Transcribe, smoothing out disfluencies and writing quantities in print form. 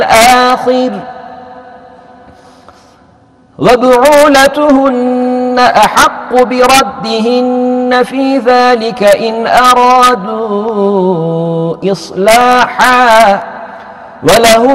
الآخر وبعولتهن أحق بردهن في ذلك إن أرادوا إصلاحا ولهن